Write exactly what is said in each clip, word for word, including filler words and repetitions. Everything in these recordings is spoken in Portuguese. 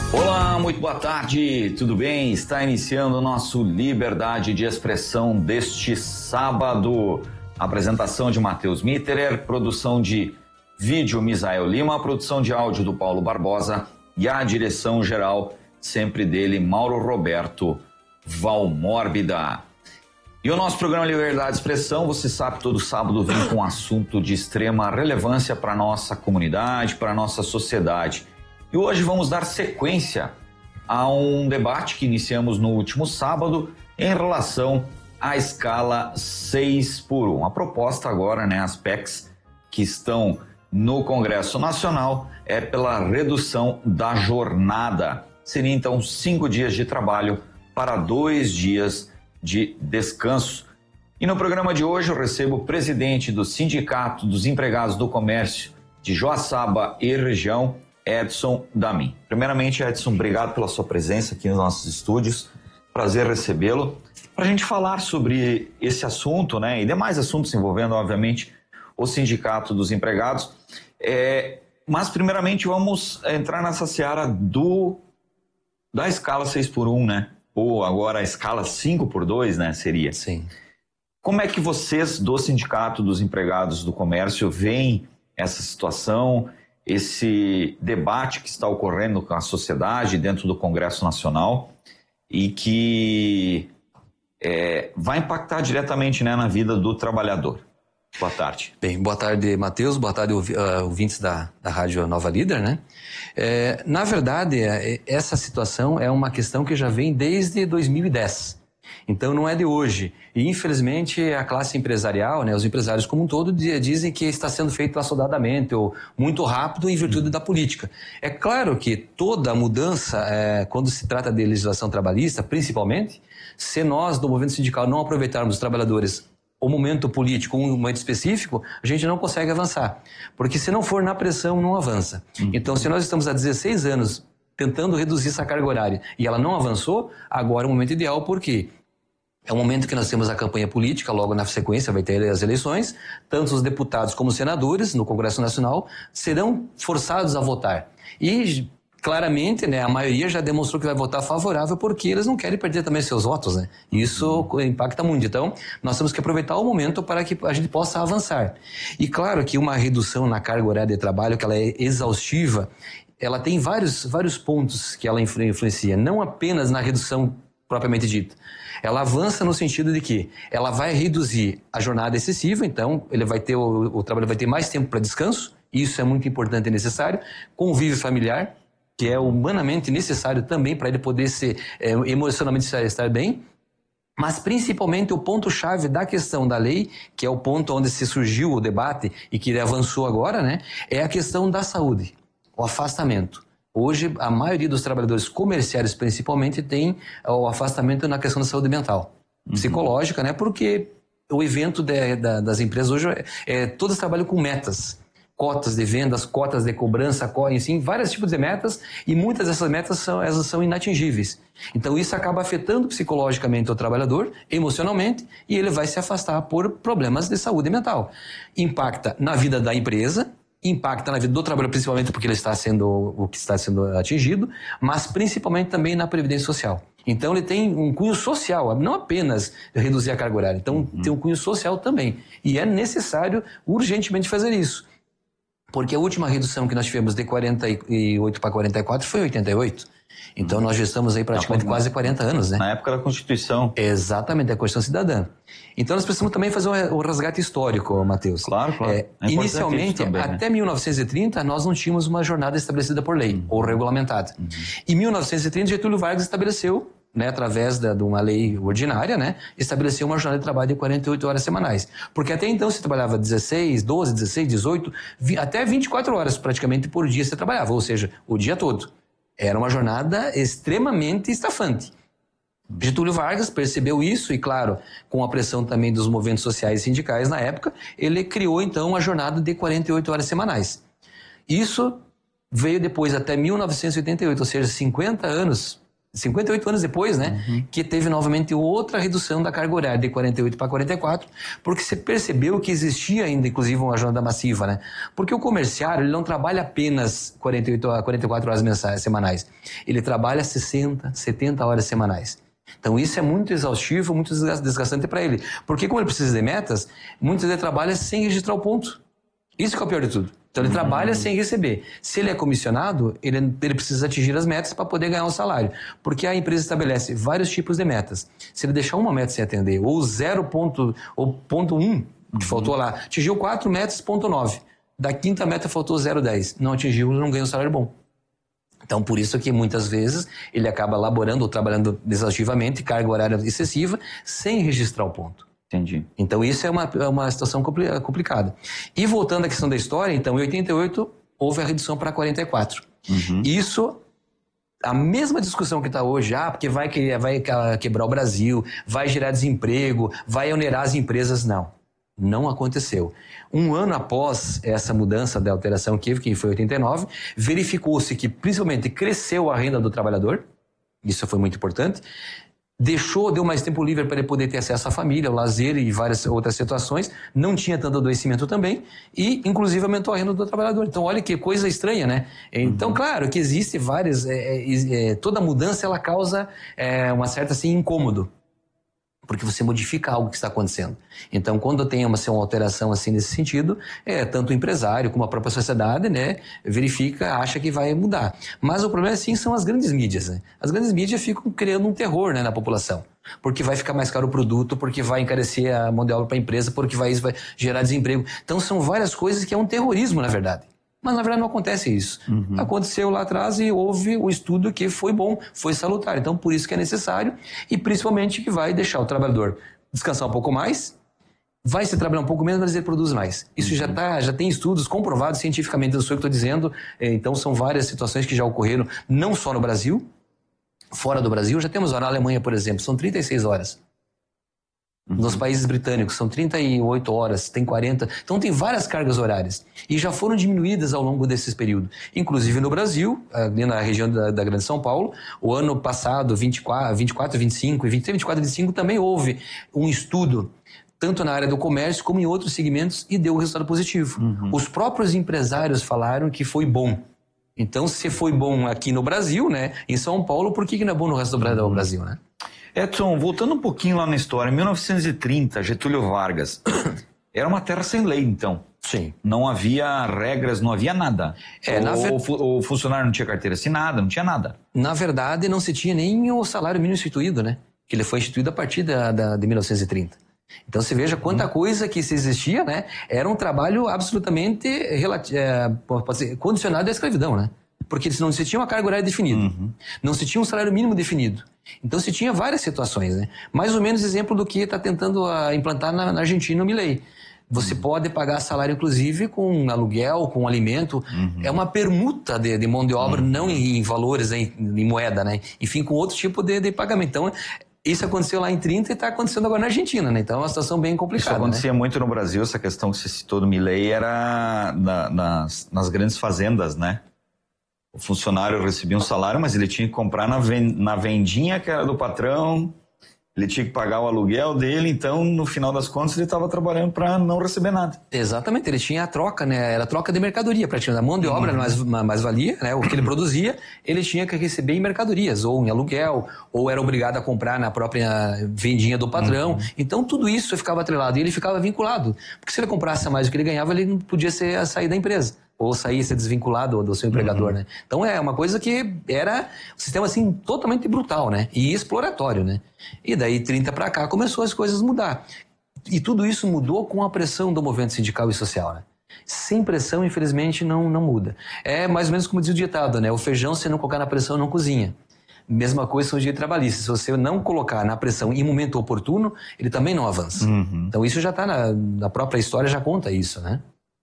Olá, muito boa tarde, tudo bem? Está iniciando o nosso Liberdade de Expressão deste sábado. Apresentação de Matheus Mitterer, produção de vídeo Misael Lima, produção de áudio do Paulo Barbosa e a direção geral sempre dele, Mauro Roberto Valmórbida. E o nosso programa Liberdade de Expressão, você sabe, todo sábado vem com um assunto de extrema relevância para a nossa comunidade, para a nossa sociedade. E hoje vamos dar sequência a um debate que iniciamos no último sábado em relação à escala seis por um. A proposta agora, né, as P E Cs que estão no Congresso Nacional é pela redução da jornada. Seria então cinco dias de trabalho para dois dias de descanso. E no programa de hoje eu recebo o presidente do Sindicato dos Empregados do Comércio de Joaçaba e região, Edson Damin. Primeiramente, Edson, obrigado pela sua presença aqui nos nossos estúdios. Prazer recebê-lo para a gente falar sobre esse assunto, né, e demais assuntos envolvendo, obviamente, o Sindicato dos Empregados. É, mas, primeiramente, vamos entrar nessa seara do, da escala seis por um, né? Ou agora a escala cinco por dois, né, seria? Sim. Como é que vocês do Sindicato dos Empregados do Comércio veem essa situação, esse debate que está ocorrendo com a sociedade dentro do Congresso Nacional e que é, vai impactar diretamente, né, na vida do trabalhador? Boa tarde. Bem, boa tarde, Matheus, boa tarde, ouvintes da, da Rádio Nova Líder, né? É, na verdade, essa situação é uma questão que já vem desde dois mil e dez. Então não é de hoje. E infelizmente a classe empresarial, né, os empresários como um todo, dizem que está sendo feito assodadamente ou muito rápido em virtude da política. É claro que toda mudança, é, quando se trata de legislação trabalhista, principalmente, se nós do movimento sindical não aproveitarmos os trabalhadores o momento político, um momento específico, a gente não consegue avançar. Porque se não for na pressão, não avança. Uhum. Então, se nós estamos há dezesseis anos tentando reduzir essa carga horária e ela não avançou, agora é o momento ideal, porque é o momento que nós temos a campanha política, logo na sequência vai ter as eleições, tanto os deputados como os senadores no Congresso Nacional serão forçados a votar. E claramente, né, a maioria já demonstrou que vai votar favorável porque eles não querem perder também seus votos, né? Isso impacta muito. Então, nós temos que aproveitar o momento para que a gente possa avançar. E claro que uma redução na carga horária de trabalho, que ela é exaustiva, ela tem vários, vários pontos que ela influencia, não apenas na redução propriamente dita. Ela avança no sentido de que ela vai reduzir a jornada excessiva, então ele vai ter, o, o trabalho vai ter mais tempo para descanso, isso é muito importante e necessário, convívio familiar, que é humanamente necessário também para ele poder ser é, emocionalmente estar bem, mas principalmente o ponto-chave da questão da lei, que é o ponto onde se surgiu o debate e que ele avançou agora, né, é a questão da saúde, o afastamento. Hoje, a maioria dos trabalhadores comerciais, principalmente, tem o afastamento na questão da saúde mental, uhum. psicológica, né, porque o evento de, da, das empresas hoje é, é todos trabalham com metas. Cotas de vendas, cotas de cobrança, enfim, vários tipos de metas, e muitas dessas metas são, elas são inatingíveis. Então isso acaba afetando psicologicamente o trabalhador, emocionalmente, e ele vai se afastar por problemas de saúde mental. Impacta na vida da empresa, impacta na vida do trabalhador, principalmente porque ele está sendo o que está sendo atingido, mas principalmente também na previdência social. Então ele tem um cunho social, não apenas reduzir a carga horária, então uhum. tem um cunho social também. E é necessário urgentemente fazer isso. Porque a última redução que nós tivemos de quarenta e oito para quarenta e quatro foi em oitenta e oito. Então nós já estamos aí praticamente na, quase quarenta anos, né? Na época da Constituição. Exatamente, da Constituição Cidadã. Então nós precisamos também fazer o resgate histórico, Matheus. Claro, claro. É, é inicialmente, também, né? Até mil novecentos e trinta, nós não tínhamos uma jornada estabelecida por lei, uhum. ou regulamentada. Uhum. Em mil novecentos e trinta, Getúlio Vargas estabeleceu, né, através da, de uma lei ordinária, né, estabeleceu uma jornada de trabalho de quarenta e oito horas semanais. Porque até então você trabalhava dezesseis, doze, dezesseis, dezoito, até vinte e quatro horas praticamente por dia você trabalhava, ou seja, o dia todo. Era uma jornada extremamente estafante. Getúlio Vargas percebeu isso e, claro, com a pressão também dos movimentos sociais e sindicais na época, ele criou então uma jornada de quarenta e oito horas semanais. Isso veio depois até mil novecentos e oitenta e oito, ou seja, cinquenta anos cinquenta e oito anos depois, né, uhum. que teve novamente outra redução da carga horária de quarenta e oito para quarenta e quatro, porque você percebeu que existia ainda, inclusive, uma jornada massiva, né? Porque o comerciário, ele não trabalha apenas quarenta e oito a quarenta e quatro horas mensais, semanais. Ele trabalha sessenta, setenta horas semanais. Então isso é muito exaustivo, muito desgastante para ele. Porque como ele precisa de metas, muitas vezes ele trabalha sem registrar o ponto. Isso que é o pior de tudo. Então ele uhum. trabalha sem receber. Se ele é comissionado, ele, ele precisa atingir as metas para poder ganhar um salário. Porque a empresa estabelece vários tipos de metas. Se ele deixar uma meta sem atender, ou zero ponto, ou ponto um, que uhum. faltou lá, atingiu quatro metas, ponto nove. Da quinta meta faltou zero vírgula dez. Não atingiu, não ganha um salário bom. Então, por isso que muitas vezes ele acaba laborando ou trabalhando exaustivamente, carga horária excessiva, sem registrar o ponto. Entendi. Então, isso é uma, é uma situação complicada. E voltando à questão da história, então, em oitenta e oito, houve a redução para quarenta e quatro. Uhum. Isso, a mesma discussão que está hoje, ah, porque vai, vai quebrar o Brasil, vai gerar desemprego, vai onerar as empresas, não. Não aconteceu. Um ano após essa mudança da alteração que teve, que foi em oitenta e nove, verificou-se que principalmente cresceu a renda do trabalhador, isso foi muito importante, deixou, deu mais tempo livre para ele poder ter acesso à família, ao lazer e várias outras situações, não tinha tanto adoecimento também, e inclusive aumentou a renda do trabalhador. Então olha que coisa estranha, né? Então, uhum. claro que existe várias, é, é, toda mudança ela causa é, uma certa assim, incômodo, porque você modifica algo que está acontecendo. Então, quando tem uma, uma alteração assim nesse sentido, é, tanto o empresário como a própria sociedade, né, verifica, acha que vai mudar. Mas o problema, sim, são as grandes mídias, né? As grandes mídias ficam criando um terror, né, na população. Porque vai ficar mais caro o produto, porque vai encarecer a mão de obra para a empresa, porque vai, vai gerar desemprego. Então, são várias coisas que é um terrorismo, na verdade. Mas, na verdade, não acontece isso. Uhum. Aconteceu lá atrás e houve o estudo que foi bom, foi salutar. Então, por isso que é necessário e, principalmente, que vai deixar o trabalhador descansar um pouco mais, vai se trabalhar um pouco menos, mas ele produz mais. Isso uhum. já, tá, já tem estudos comprovados cientificamente, não sou eu que estou dizendo. Então, são várias situações que já ocorreram, não só no Brasil, fora do Brasil. Já temos na Alemanha, por exemplo, são trinta e seis horas. Nos países britânicos são trinta e oito horas, tem quarenta, então tem várias cargas horárias e já foram diminuídas ao longo desses períodos. Inclusive no Brasil, ali na região da, da Grande São Paulo, o ano passado, vinte e quatro, vinte e quatro, vinte e cinco e vinte e três, vinte e quatro, vinte e cinco também houve um estudo, tanto na área do comércio como em outros segmentos, e deu um resultado positivo. Uhum. Os próprios empresários falaram que foi bom. Então, se foi bom aqui no Brasil, né, em São Paulo, por que, que não é bom no resto do Brasil, né? Edson, voltando um pouquinho lá na história, em mil novecentos e trinta, Getúlio Vargas, era uma terra sem lei, então. Sim. Não havia regras, não havia nada. É, o, na ver... o, o funcionário não tinha carteira assinada, não tinha nada. Na verdade, não se tinha nem o salário mínimo instituído, né? Que ele foi instituído a partir da, da, de mil novecentos e trinta. Então, você veja quanta hum. coisa que se existia, né? Era um trabalho absolutamente relati... é, pode ser, condicionado à escravidão, né? Porque não se tinha uma carga horária definida, uhum. não se tinha um salário mínimo definido. Então se tinha várias situações, né? Mais ou menos exemplo do que está tentando uh, implantar na, na Argentina o Milei. Você uhum. pode pagar salário, inclusive, com aluguel, com alimento. Uhum. É uma permuta de, de mão de obra, uhum. não em, em valores, em, em moeda, né? Enfim, com outro tipo de, de pagamento. Então, isso aconteceu lá em trinta e está acontecendo agora na Argentina, né? Então é uma situação bem complicada. Isso acontecia né? muito no Brasil, essa questão que você citou do Milei era na, nas, nas grandes fazendas, né? O funcionário recebia um salário, mas ele tinha que comprar na, ven na vendinha que era do patrão, ele tinha que pagar o aluguel dele, então no final das contas ele estava trabalhando para não receber nada. Exatamente, ele tinha a troca, né? Era a troca de mercadoria, praticamente. A mão de obra uhum. mais, mais valia, né? O que ele produzia, ele tinha que receber em mercadorias, ou em aluguel, ou era obrigado a comprar na própria vendinha do patrão. Uhum. Então tudo isso ficava atrelado e ele ficava vinculado. Porque se ele comprasse mais do que ele ganhava, ele não podia ser, sair da empresa. Ou sair, ser desvinculado do seu empregador, uhum. né? Então é uma coisa que era um sistema assim totalmente brutal, né? E exploratório, né? E daí trinta para cá começou as coisas a mudar. E tudo isso mudou com a pressão do movimento sindical e social, né? Sem pressão, infelizmente, não, não muda. É mais ou menos como diz o ditado, né? O feijão, se não colocar na pressão, não cozinha. Mesma coisa com o direito trabalhista. Se você não colocar na pressão em momento oportuno, ele também não avança. Uhum. Então isso já está na, na própria história, já conta isso, né?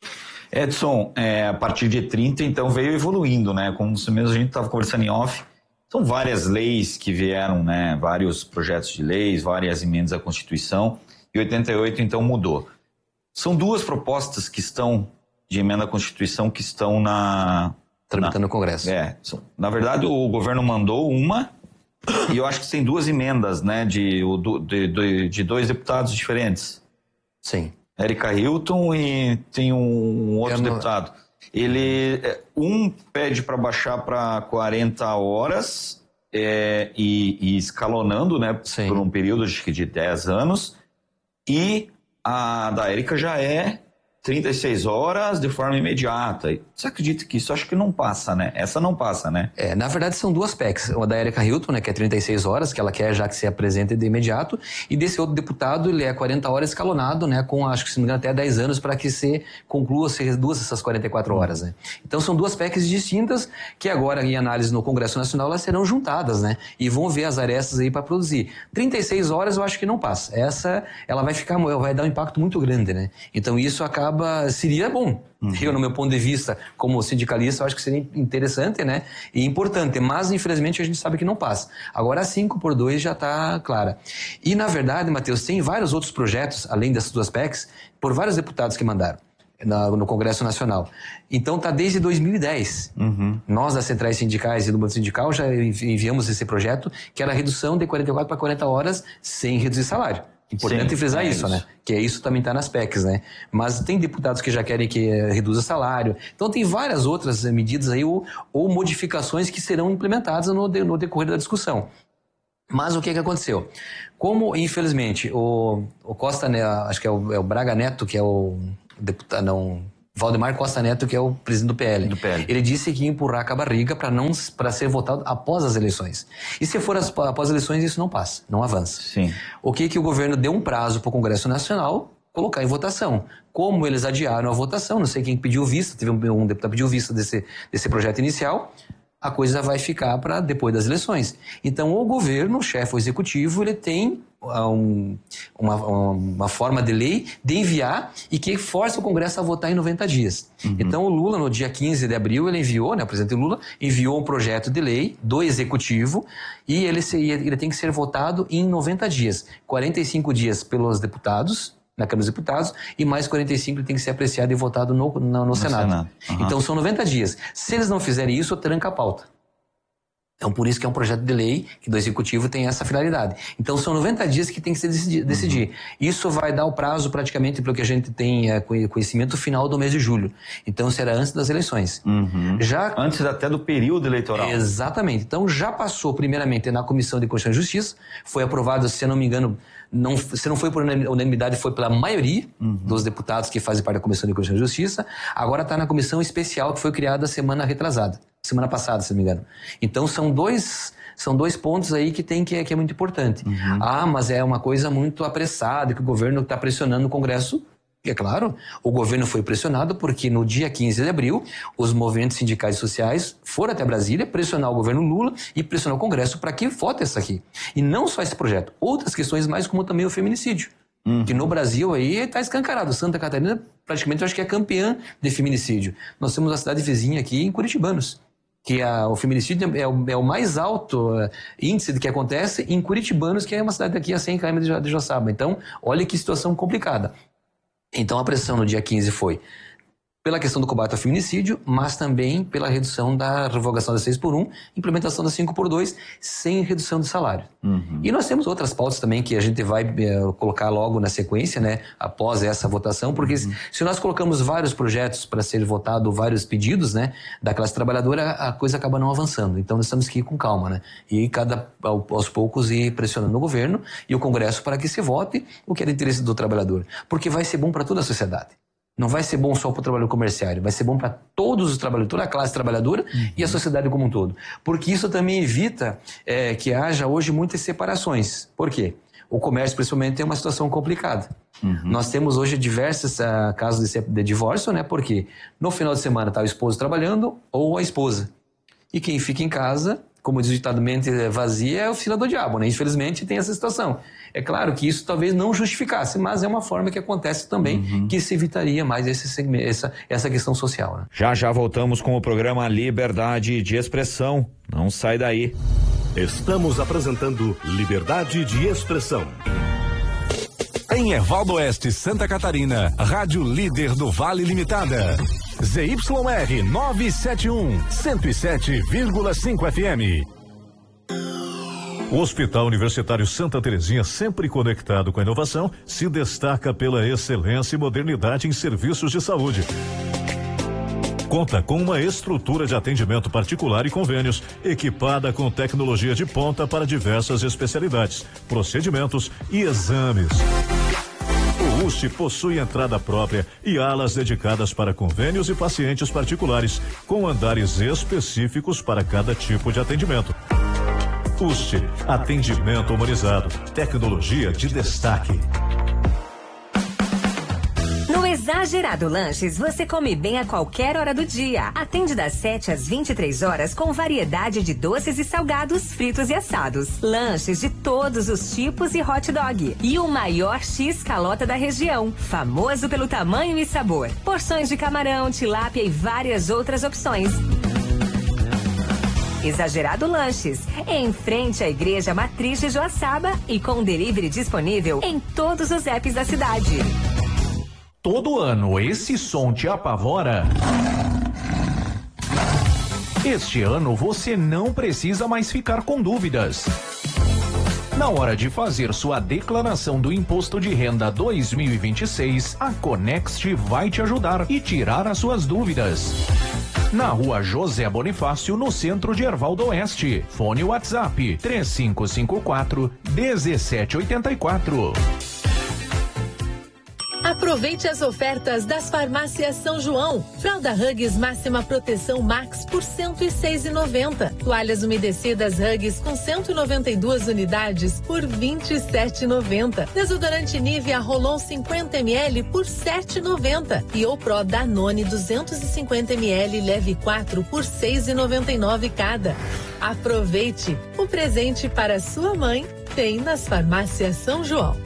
Edson, é, a partir de trinta, então, veio evoluindo, né? Como você mesmo, a gente estava conversando em off, são várias leis que vieram, né? Vários projetos de leis, várias emendas à Constituição, e oitenta e oito, então, mudou. São duas propostas que estão, de emenda à Constituição, que estão na... Tramitando no Congresso. É, são, na verdade, o governo mandou uma E eu acho que tem duas emendas, né, de, de, de, de dois deputados diferentes. Sim. Érica Hilton e tem um outro não... deputado. Ele, um pede para baixar para quarenta horas é, e, e escalonando, né, Sim. por um período de, de dez anos. E a da Érica já é trinta e seis horas de forma imediata. Você acredita que isso acho que não passa, né? Essa não passa, né? É, na verdade são duas P E Cs. Uma da Érica Hilton, né, que é trinta e seis horas, que ela quer já que se apresente de imediato, e desse outro deputado, ele é quarenta horas escalonado, né, com acho que se não me engano até dez anos para que se conclua, se reduza essas quarenta e quatro horas, né? Então são duas P E Cs distintas que agora em análise no Congresso Nacional elas serão juntadas, né? E vão ver as arestas aí para produzir. trinta e seis horas eu acho que não passa. Essa, ela vai ficar, vai dar um impacto muito grande, né? Então isso acaba seria bom. Uhum. Eu, no meu ponto de vista, como sindicalista, eu acho que seria interessante, né? E importante, mas infelizmente a gente sabe que não passa. Agora a cinco por dois já está clara. E na verdade, Matheus, tem vários outros projetos, além dessas duas P E Cs, por vários deputados que mandaram na, no Congresso Nacional. Então está desde dois mil e dez. Uhum. Nós, das centrais sindicais e do Banco Sindical, já enviamos esse projeto, que era a redução de quarenta e quatro para quarenta horas sem reduzir salário. Importante Sim, frisar é isso, isso, né? Que é isso também está nas P E Cs, né? Mas tem deputados que já querem que reduza salário. Então tem várias outras medidas aí ou, ou modificações que serão implementadas no, de, no decorrer da discussão. Mas o que que aconteceu? Como, infelizmente, o, o Costa, né, acho que é o, é o Braga Neto, que é o deputado, não... Valdemar Costa Neto, que é o presidente do P L. Do P L. Ele disse que ia empurrar com a barriga para não para ser votado após as eleições. E se for as, após as eleições, isso não passa, não avança. Sim. O que que o governo deu um prazo para o Congresso Nacional colocar em votação. Como eles adiaram a votação, não sei quem pediu vista, teve um, um deputado que pediu vista desse, desse projeto inicial, a coisa vai ficar para depois das eleições. Então, o governo, o chefe, o executivo, ele tem um, uma, uma forma de lei de enviar e que força o Congresso a votar em noventa dias. Uhum. Então, o Lula, no dia quinze de abril, ele enviou, né, o presidente Lula, enviou um projeto de lei do executivo e ele, se, ele tem que ser votado em noventa dias. quarenta e cinco dias pelos deputados, na Câmara dos Deputados, e mais quarenta e cinco tem que ser apreciado e votado no, no, no, no Senado. Senado. Uhum. Então são noventa dias. Se eles não fizerem isso, tranca a pauta. Então por isso que é um projeto de lei que do Executivo tem essa finalidade. Então são noventa dias que tem que se decidir. Uhum. decidir. Isso vai dar o prazo praticamente pelo que a gente tem é, conhecimento final do mês de julho. Então será antes das eleições. Uhum. Já... Antes até do período eleitoral. Exatamente. Então já passou primeiramente na Comissão de Constituição e Justiça, foi aprovado, se eu não me engano, Não, se não foi por unanimidade, foi pela maioria uhum. dos deputados que fazem parte da Comissão de Constituição e Justiça. Agora está na comissão especial que foi criada semana retrasada, semana passada, se não me engano. Então são dois, são dois pontos aí que tem que, que é muito importante. Uhum. Ah, mas é uma coisa muito apressada, que o governo está pressionando o Congresso. E é claro, o governo foi pressionado porque no dia quinze de abril, os movimentos sindicais e sociais foram até Brasília pressionar o governo Lula e pressionar o Congresso para que vote isso aqui. E não só esse projeto, outras questões mais como também o feminicídio. Uhum. Que no Brasil aí está escancarado. Santa Catarina praticamente eu acho que é campeã de feminicídio. Nós temos a cidade vizinha aqui em Curitibanos, que a, o feminicídio é o, é o mais alto uh, índice de que acontece em Curitibanos, que é uma cidade aqui a cem quilômetros de, de Joaçaba. Então, olha que situação complicada. Então, a pressão no dia quinze foi pela questão do combate ao feminicídio, mas também pela redução da revogação da seis por um, implementação da cinco por dois, sem redução de salário. Uhum. E nós temos outras pautas também que a gente vai é, colocar logo na sequência, né, após essa votação, porque uhum. se nós colocamos vários projetos para ser votado, vários pedidos, né, da classe trabalhadora, a coisa acaba não avançando. Então, nós temos que ir com calma, né, e cada, aos poucos ir pressionando o governo e o Congresso para que se vote o que é do interesse do trabalhador, porque vai ser bom para toda a sociedade. Não vai ser bom só para o trabalhador comerciário, vai ser bom para todos os trabalhadores, toda a classe trabalhadora uhum. e a sociedade como um todo. Porque isso também evita é, que haja hoje muitas separações. Por quê? O comércio, principalmente, tem uma situação complicada. Uhum. Nós temos hoje diversos uh, casos de, de divórcio, né? Porque no final de semana está o esposo trabalhando ou a esposa. E quem fica em casa, como diz o ditado, mente vazia é oficina do diabo, né? Infelizmente tem essa situação. É claro que isso talvez não justificasse, mas é uma forma que acontece também, uhum. que se evitaria mais esse segmento, essa, essa questão social, né? Já já voltamos com o programa Liberdade de Expressão. Não sai daí. Estamos apresentando Liberdade de Expressão. Em Ervaldo Oeste, Santa Catarina, Rádio Líder do Vale Limitada. Z Y R novecentos e setenta e um, cento e sete vírgula cinco F M. O Hospital Universitário Santa Terezinha, sempre conectado com a inovação, se destaca pela excelência e modernidade em serviços de saúde. Conta com uma estrutura de atendimento particular e convênios, equipada com tecnologia de ponta para diversas especialidades, procedimentos e exames. O U S T possui entrada própria e alas dedicadas para convênios e pacientes particulares, com andares específicos para cada tipo de atendimento. U S T, atendimento humanizado, tecnologia de destaque. No Exagerado Lanches, você come bem a qualquer hora do dia. Atende das sete às vinte e três horas com variedade de doces e salgados, fritos e assados. Lanches de todos os tipos e hot dog. E o maior X calota da região, famoso pelo tamanho e sabor. Porções de camarão, tilápia e várias outras opções. Exagerado Lanches, em frente à Igreja Matriz de Joaçaba e com delivery disponível em todos os apps da cidade. Todo ano esse som te apavora? Este ano você não precisa mais ficar com dúvidas. Na hora de fazer sua declaração do Imposto de Renda dois mil e vinte e seis, a Conext vai te ajudar e tirar as suas dúvidas. Na rua José Bonifácio, no centro de Ervaldo Oeste. Fone WhatsApp três cinco cinco quatro, um sete oito quatro. Aproveite as ofertas das farmácias São João. Fralda Huggies máxima proteção Max por cento e seis reais e noventa centavos. Toalhas umedecidas Huggies com cento e noventa e duas unidades por vinte e sete reais e noventa centavos. Desodorante Nivea Rolon cinquenta mililitros por sete reais e noventa centavos. E o Pro Danone duzentos e cinquenta mililitros leve quatro por seis reais e noventa e nove centavos cada. Aproveite! O presente para sua mãe tem nas farmácias São João.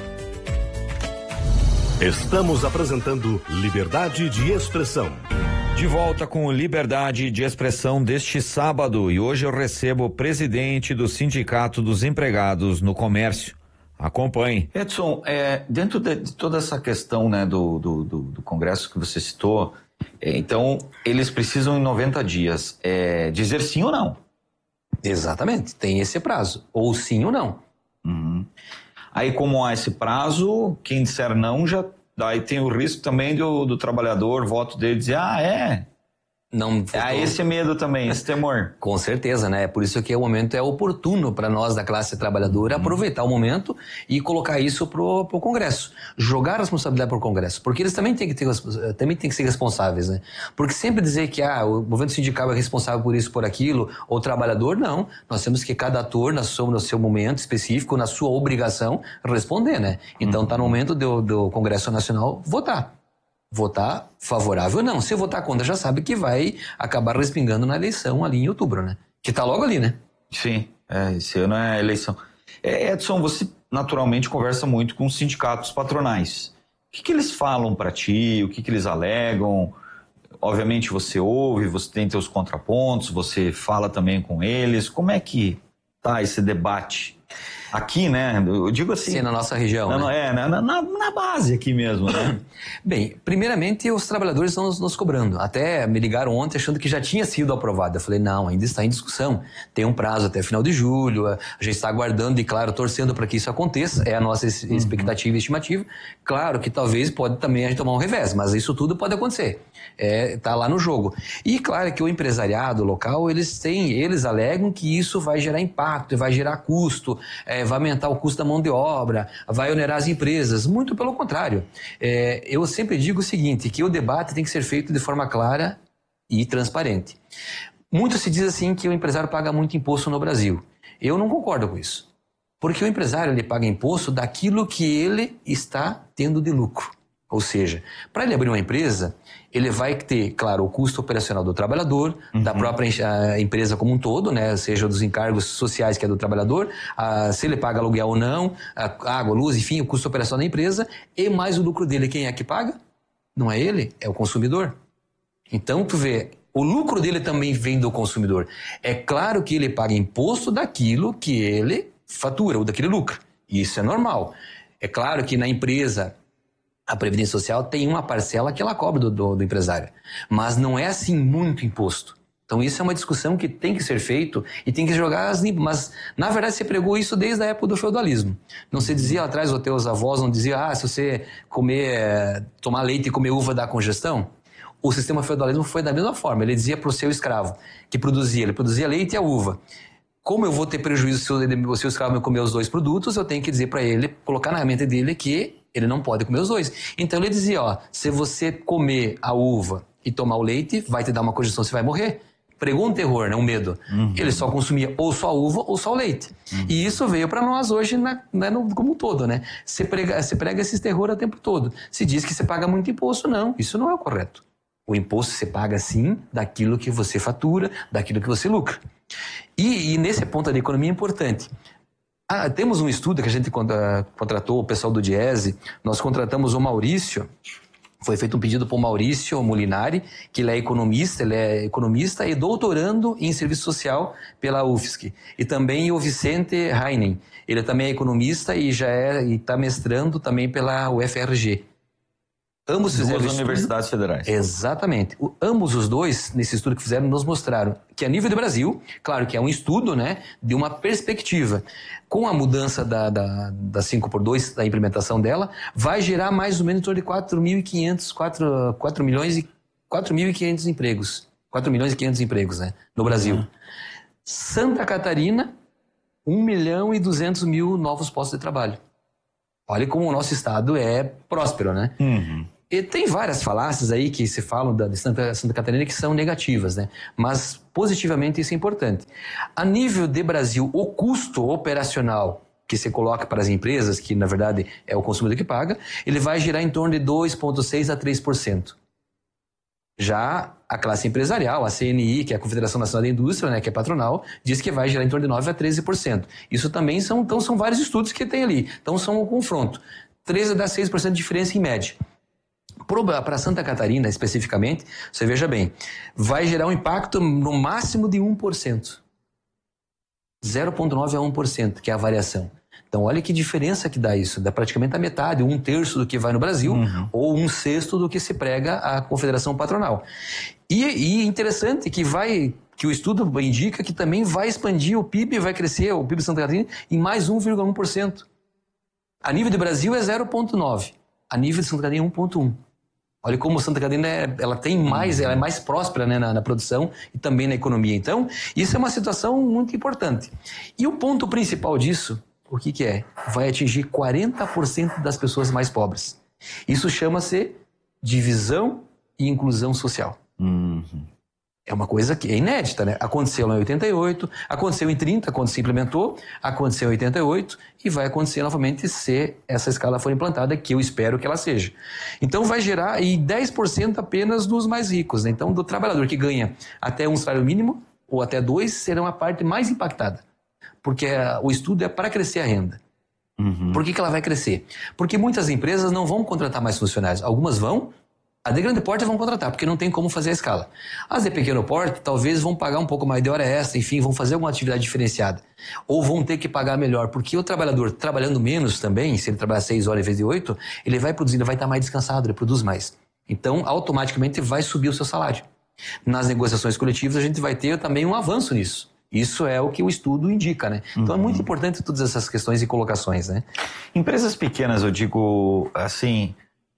Estamos apresentando Liberdade de Expressão. De volta com Liberdade de Expressão deste sábado, e hoje eu recebo o presidente do Sindicato dos Empregados no Comércio. Acompanhe. Edson, é, dentro de, de toda essa questão, né, do, do, do, do Congresso que você citou, é, então eles precisam em noventa dias é, dizer sim ou não. Exatamente, tem esse prazo, ou sim ou não. Uhum. Aí, como há esse prazo, quem disser não, já daí tem o risco também do, do trabalhador, voto dele, dizer, ah, é. Não, há esse medo também, esse temor. Com certeza, né? Por isso que o momento é oportuno para nós da classe trabalhadora uhum. aproveitar o momento e colocar isso pro, pro Congresso. Jogar a responsabilidade pro Congresso. Porque eles também têm que ter, também têm que ser responsáveis, né? Porque sempre dizer que ah, o movimento sindical é responsável por isso, por aquilo, ou o trabalhador, não. Nós temos que cada ator, na sua, no seu momento específico, na sua obrigação, responder, né? Então uhum. tá no momento do, do Congresso Nacional votar. Votar favorável ou não. Se votar contra, já sabe que vai acabar respingando na eleição ali em outubro, né? Que tá logo ali, né? Sim, é, esse ano é a eleição. É, Edson, você naturalmente conversa muito com os sindicatos patronais. O que, que eles falam para ti? O que, que eles alegam? Obviamente você ouve, você tem teus contrapontos, você fala também com eles. Como é que tá esse debate? Aqui, né? Eu digo assim... Sim, na nossa região, na, né? É, na, na, na base aqui mesmo, né? Bem, primeiramente os trabalhadores estão nos, nos cobrando. Até me ligaram ontem achando que já tinha sido aprovado. Eu falei, não, ainda está em discussão. Tem um prazo até final de julho, a gente está aguardando e, claro, torcendo para que isso aconteça. É a nossa expectativa e estimativa. Claro que talvez pode também a gente tomar um revés, mas isso tudo pode acontecer. É, tá lá no jogo. E, claro, que o empresariado local, eles têm, eles alegam que isso vai gerar impacto, vai gerar custo, é, vai aumentar o custo da mão de obra, vai onerar as empresas. Muito pelo contrário. É, eu sempre digo o seguinte, que o debate tem que ser feito de forma clara e transparente. Muito se diz assim que o empresário paga muito imposto no Brasil. Eu não concordo com isso. Porque o empresário ele paga imposto daquilo que ele está tendo de lucro. Ou seja, para ele abrir uma empresa, ele vai ter, claro, o custo operacional do trabalhador, uhum. da própria empresa como um todo, né? Seja dos encargos sociais que é do trabalhador, a, se ele paga aluguel ou não, a, água, luz, enfim, o custo operacional da empresa, e mais o lucro dele, quem é que paga? Não é ele, é o consumidor. Então, tu vê, o lucro dele também vem do consumidor. É claro que ele paga imposto daquilo que ele fatura, ou daquele lucro. Isso é normal. É claro que na empresa... A Previdência Social tem uma parcela que ela cobra do, do, do empresário. Mas não é assim muito imposto. Então isso é uma discussão que tem que ser feito e tem que jogar as limpas. Mas, na verdade, você pregou isso desde a época do feudalismo. Não se dizia lá atrás, os teus avós não diziam, ah, se você comer, tomar leite e comer uva dá congestão? O sistema feudalismo foi da mesma forma. Ele dizia para o seu escravo que produzia, ele produzia leite e a uva. Como eu vou ter prejuízo se o seu escravo me comer os dois produtos, eu tenho que dizer para ele, colocar na mente dele que ele não pode comer os dois. Então ele dizia, ó, se você comer a uva e tomar o leite, vai te dar uma congestão, você vai morrer. Pregou um terror, né? Um medo. Uhum. Ele só consumia ou só a uva ou só o leite. Uhum. E isso veio para nós hoje na, né, no, como um todo, né? Você prega, você prega esse terror o tempo todo. Se diz que você paga muito imposto. Não, isso não é o correto. O imposto você paga sim daquilo que você fatura, daquilo que você lucra. E, e nesse ponto da economia é importante. Ah, temos um estudo que a gente contra, contratou, o pessoal do Diese, nós contratamos o Maurício. Foi feito um pedido para o Maurício Molinari, que ele é economista, ele é economista e doutorando em serviço social pela U F S C. E também o Vicente Heinen, ele também é economista e já é, está mestrando também pela U F R G. Ambos fizeram Duas universidades federais. Exatamente. O, ambos os dois, nesse estudo que fizeram, nos mostraram que a nível do Brasil, claro que é um estudo, né, de uma perspectiva. Com a mudança da, da, da cinco por dois, da implementação dela, vai gerar mais ou menos em torno de quatro mil e quinhentos, quatro milhões e quatro mil e quinhentos empregos. quatro milhões e quinhentos empregos, né, no Brasil. Uhum. Santa Catarina, um milhão e duzentos mil novos postos de trabalho. Olha como o nosso estado é próspero, né? Uhum. E tem várias falácias aí que se falam da, de Santa, Santa Catarina que são negativas, né? Mas positivamente isso é importante. A nível de Brasil, o custo operacional que se coloca para as empresas, que na verdade é o consumidor que paga, ele vai girar em torno de dois vírgula seis a três por cento. Já a classe empresarial, a C N I, que é a Confederação Nacional da Indústria, né, que é patronal, diz que vai gerar em torno de nove a treze por cento. Isso também são, então, são vários estudos que tem ali. Então, são um confronto. treze a seis por cento de diferença em média. Para Santa Catarina, especificamente, você veja bem, vai gerar um impacto no máximo de um por cento. zero vírgula nove a um por cento, que é a variação. Então, olha que diferença que dá isso. Dá praticamente a metade, um terço do que vai no Brasil, uhum. ou um sexto do que se prega a Confederação Patronal. E, e interessante que vai, que o estudo indica que também vai expandir o P I B, vai crescer o P I B de Santa Catarina em mais um vírgula um por cento. A nível do Brasil é zero vírgula nove por cento. A nível de Santa Catarina é um vírgula um por cento. Olha como Santa Catarina é, ela tem mais, ela é mais próspera, né, na, na produção e também na economia. Então, isso é uma situação muito importante. E o ponto principal disso, o que, que é? Vai atingir quarenta por cento das pessoas mais pobres. Isso chama-se divisão e inclusão social. Uhum. É uma coisa que é inédita, né? Aconteceu lá em oitenta e oito, aconteceu em trinta, quando se implementou, aconteceu em oitenta e oito e vai acontecer novamente se essa escala for implantada, que eu espero que ela seja. Então vai gerar e dez por cento apenas dos mais ricos, né? Então, do trabalhador que ganha até um salário mínimo ou até dois, serão a parte mais impactada. Porque o estudo é para crescer a renda. Uhum. Por que, que ela vai crescer? Porque muitas empresas não vão contratar mais funcionários. Algumas vão, a de grande porte vão contratar, porque não tem como fazer a escala. As de pequeno porte talvez vão pagar um pouco mais de hora extra, enfim, vão fazer alguma atividade diferenciada. Ou vão ter que pagar melhor, porque o trabalhador trabalhando menos também, se ele trabalhar seis horas em vez de oito, ele vai produzir, ele vai estar mais descansado, ele produz mais. Então, automaticamente vai subir o seu salário. Nas negociações coletivas, a gente vai ter também um avanço nisso. Isso é o que o estudo indica, né? Então, uhum. é muito importante todas essas questões e colocações, né? Empresas pequenas, eu digo, assim,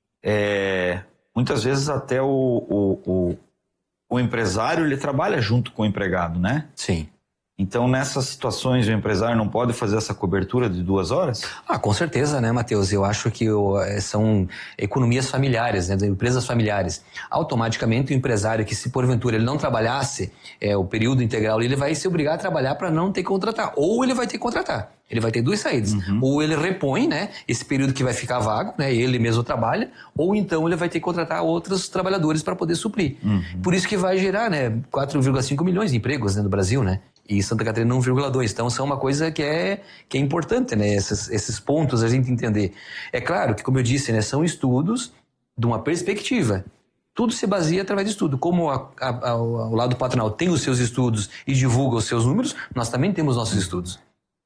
é, muitas vezes até o, o, o, o empresário, ele trabalha junto com o empregado, né? Sim. Então, nessas situações, o empresário não pode fazer essa cobertura de duas horas? Ah, com certeza, né, Matheus? Eu acho que o, são economias familiares, né, empresas familiares. Automaticamente, o empresário que, se porventura ele não trabalhasse é, o período integral, ele vai se obrigar a trabalhar para não ter que contratar. Ou ele vai ter que contratar. Ele vai ter duas saídas. Uhum. Ou ele repõe, né, esse período que vai ficar vago, né, ele mesmo trabalha, ou então ele vai ter que contratar outros trabalhadores para poder suprir. Uhum. Por isso que vai gerar, né, quatro vírgula cinco milhões de empregos, né, no Brasil, né? E Santa Catarina um vírgula dois. Então, são uma coisa que é, que é importante, né? Esses, esses pontos a gente entender. É claro que, como eu disse, né, são estudos de uma perspectiva. Tudo se baseia através de estudo. Como a, a, a, o lado patronal tem os seus estudos e divulga os seus números, nós também temos nossos estudos.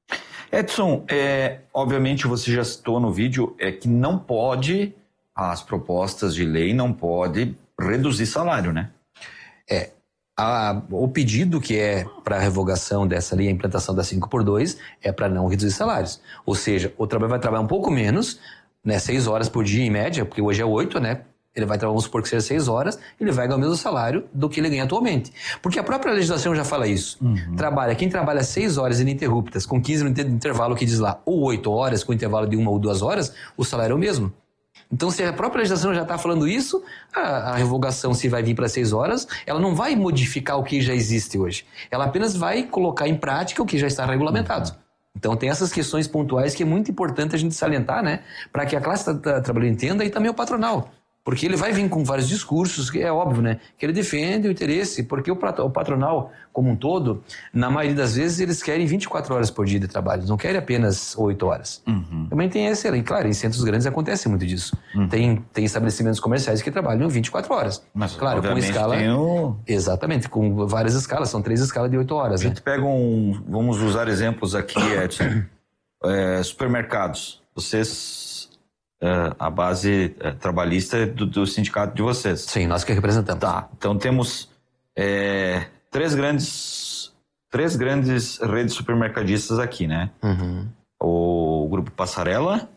Edson, é, obviamente você já citou no vídeo é que não pode, as propostas de lei não pode reduzir salário, né? É. A, o pedido que é para a revogação dessa lei, a implantação da cinco por dois, é para não reduzir salários. Ou seja, o trabalhador vai trabalhar um pouco menos, né, seis horas por dia em média, porque hoje é oito, né? Ele vai trabalhar, vamos supor que seja seis horas, ele vai ganhar o mesmo salário do que ele ganha atualmente. Porque a própria legislação já fala isso. Uhum. Trabalha, quem trabalha seis horas ininterruptas, com quinze minutos de intervalo que diz lá, ou oito horas, com intervalo de uma ou duas horas, o salário é o mesmo. Então, se a própria legislação já está falando isso, a, a revogação, se vai vir para seis horas, ela não vai modificar o que já existe hoje. Ela apenas vai colocar em prática o que já está regulamentado. Então, tem essas questões pontuais que é muito importante a gente salientar, né? Para que a classe trabalhadora entenda e também o patronal. Porque ele vai vir com vários discursos, que é óbvio, né? Que ele defende o interesse, porque o patronal, como um todo, na maioria das vezes, eles querem vinte e quatro horas por dia de trabalho, eles não querem apenas oito horas. Uhum. Também tem esse, e claro, em centros grandes acontece muito disso. Uhum. Tem, tem estabelecimentos comerciais que trabalham vinte e quatro horas. Mas, claro, com escala... Tem o... Exatamente, com várias escalas, são três escalas de oito horas. A gente né? pega um... Vamos usar exemplos aqui, Edson. é, supermercados. Vocês... Uh, a base uh, trabalhista do, do sindicato de vocês. Sim, nós que representamos. Tá, então temos é, três grandes três grandes redes supermercadistas aqui, né? Uhum. O Grupo Passarela,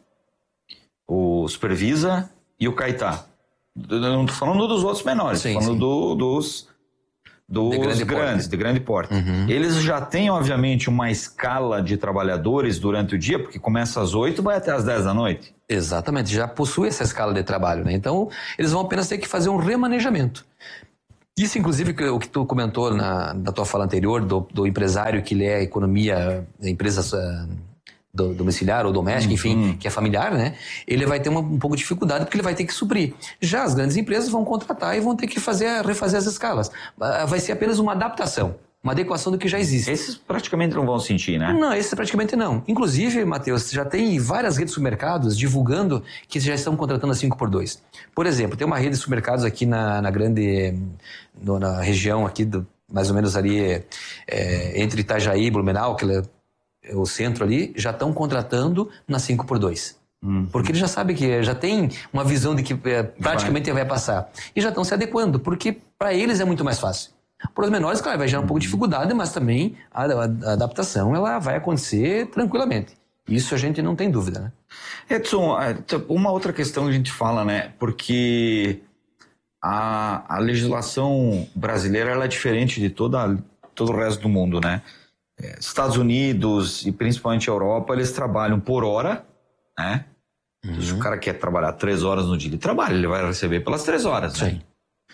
o Supervisa e o Caetá. Eu não estou falando dos outros menores, estou falando do, dos, dos de grande grandes, porte. de grande porte. Uhum. Eles já têm, obviamente, uma escala de trabalhadores durante o dia, porque começa às oito e vai até às dez da noite. Exatamente, já possui essa escala de trabalho, né? Então, eles vão apenas ter que fazer um remanejamento. Isso, inclusive, o que tu comentou na, na tua fala anterior, do, do empresário que lê a economia, a empresa uh, do, domiciliar ou doméstica, enfim, uhum. que é familiar, né? Ele vai ter uma, um pouco de dificuldade porque ele vai ter que suprir. Já as grandes empresas vão contratar e vão ter que fazer, refazer as escalas. Uh, vai ser apenas uma adaptação. Uma adequação do que já existe. Esses praticamente não vão sentir, né? Não, esses praticamente não. Inclusive, Matheus, já tem várias redes de supermercados divulgando que já estão contratando a cinco por dois. Por exemplo, tem uma rede de supermercados aqui na, na grande... No, na região aqui, do, mais ou menos ali, é, entre Itajaí e Blumenau, que é o centro ali, já estão contratando na cinco por dois. Hum. Porque eles já sabem que já tem uma visão de que é, praticamente vai. vai passar. E já estão se adequando, porque para eles é muito mais fácil. Para os menores, claro, vai gerar um pouco de dificuldade, mas também a, a, a adaptação ela vai acontecer tranquilamente. Isso a gente não tem dúvida, né? Edson, uma outra questão que a gente fala, né? Porque a, a legislação brasileira ela é diferente de toda, todo o resto do mundo, né? Estados Unidos e principalmente a Europa, eles trabalham por hora, né? Uhum. Se o cara quer trabalhar três horas no dia, ele trabalha, ele vai receber pelas três horas, né? Sim.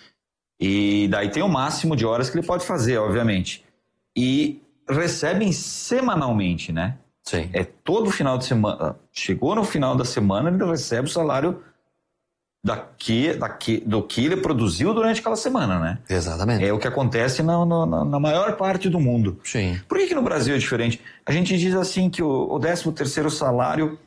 E daí tem o máximo de horas que ele pode fazer, obviamente. E recebem semanalmente, né? Sim. É todo final de semana. Chegou no final da semana, ele recebe o salário daqui, daqui, do que ele produziu durante aquela semana, né? Exatamente. É o que acontece na, na, na maior parte do mundo. Sim. Por que que no Brasil é diferente? A gente diz assim que o, o décimo terceiro salário,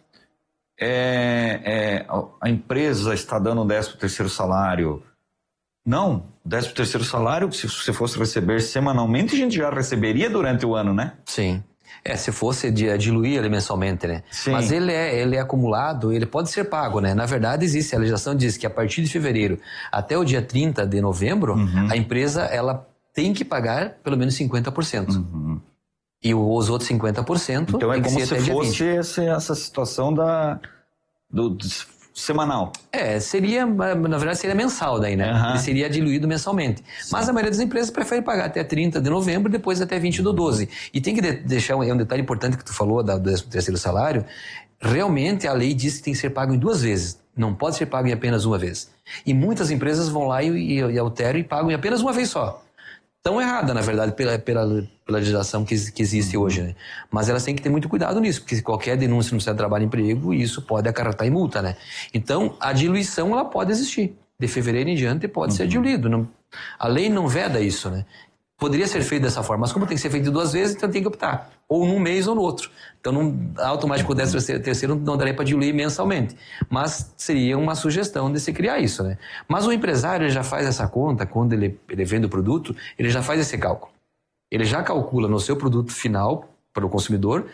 é, é, a empresa está dando o décimo terceiro salário. Não, o décimo terceiro salário, se você fosse receber semanalmente, a gente já receberia durante o ano, né? Sim. É, se fosse de, diluir ele mensalmente, né? Sim. Mas ele é, ele é acumulado, ele pode ser pago, né? Na verdade, existe, a legislação diz que a partir de fevereiro até o dia trinta de novembro, uhum. a empresa, ela tem que pagar pelo menos cinquenta por cento. Uhum. E os outros cinquenta por cento então tem é que como ser se até fosse dia vinte. essa, essa situação da... do, do semanal. É, seria, na verdade, seria mensal daí, né? Uhum. Ele seria diluído mensalmente. Sim. Mas a maioria das empresas prefere pagar até trinta de novembro, depois até vinte do doze. E tem que de deixar um, é um detalhe importante que tu falou da, do décimo terceiro salário. Realmente a lei diz que tem que ser pago em duas vezes. Não pode ser pago em apenas uma vez. E muitas empresas vão lá e, e, e alteram e pagam em apenas uma vez só. Tão errada, na verdade, pela, pela, pela legislação que, que existe uhum. hoje, né? Mas elas têm que ter muito cuidado nisso, porque qualquer denúncia no Ministério do Trabalho e Emprego, isso pode acarretar em multa, né? Então, a diluição, ela pode existir. De fevereiro em diante pode uhum. ser diluído. Não, a lei não veda isso, né? Poderia ser feito dessa forma, mas como tem que ser feito duas vezes, então tem que optar. Ou num mês ou no outro. Então, não, automaticamente, o décimo terceiro não daria para diluir mensalmente. Mas seria uma sugestão de se criar isso, né? Mas o empresário ele já faz essa conta, quando ele, ele vende o produto, ele já faz esse cálculo. Ele já calcula no seu produto final, para o consumidor,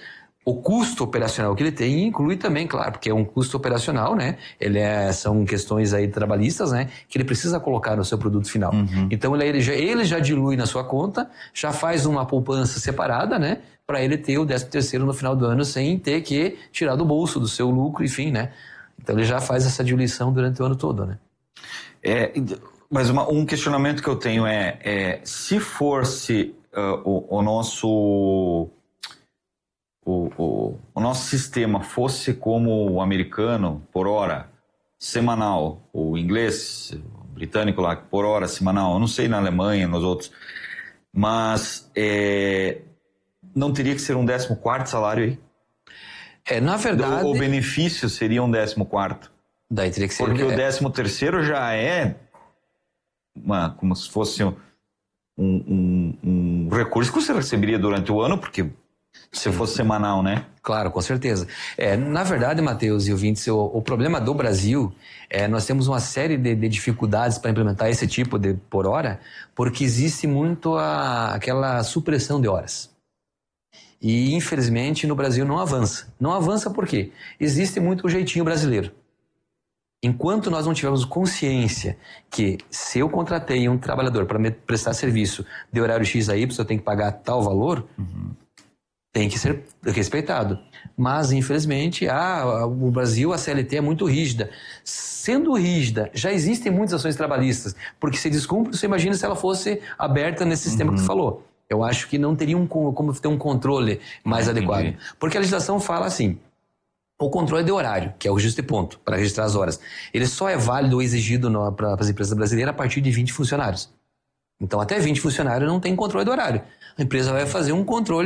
o custo operacional que ele tem inclui também, claro, porque é um custo operacional, né? Ele é, são questões aí trabalhistas, né? Que ele precisa colocar no seu produto final. Uhum. Então ele, ele, já, ele já dilui na sua conta, já faz uma poupança separada, né? Para ele ter o décimo terceiro no final do ano sem ter que tirar do bolso, do seu lucro, enfim, né? Então ele já faz essa diluição durante o ano todo, né? É, mas uma, um questionamento que eu tenho é, é se fosse uh, o, o nosso... O, o, o nosso sistema fosse como o americano, por hora, semanal, o inglês, o britânico lá, por hora, semanal, eu não sei na Alemanha, nos outros, mas é, não teria que ser um décimo quarto salário aí? É, na verdade... O, o benefício seria um décimo quarto. Daí teria que ser... Porque é. o décimo terceiro já é uma, como se fosse um, um, um recurso que você receberia durante o ano, porque... Se fosse semanal, né? Claro, com certeza. É, na verdade, Matheus e ouvintes, o, o problema do Brasil é nós temos uma série de, de dificuldades para implementar esse tipo de por hora, porque existe muito a, aquela supressão de horas. E, infelizmente, no Brasil não avança. Não avança por quê? Existe muito o jeitinho brasileiro. Enquanto nós não tivermos consciência que se eu contratei um trabalhador para me prestar serviço de horário X a Y, eu tenho que pagar tal valor... Uhum. Tem que ser respeitado. Mas, infelizmente, ah, o Brasil, a C L T é muito rígida. Sendo rígida, já existem muitas ações trabalhistas, porque se descumpre, você imagina se ela fosse aberta nesse sistema uhum. que tu falou. Eu acho que não teria um, como ter um controle mais ah, adequado. Entendi. Porque a legislação fala assim, o controle de horário, que é o registro de ponto, para registrar as horas, ele só é válido ou exigido para as empresas brasileiras a partir de vinte funcionários. Então, até vinte funcionários não tem controle do horário. A empresa vai fazer um controle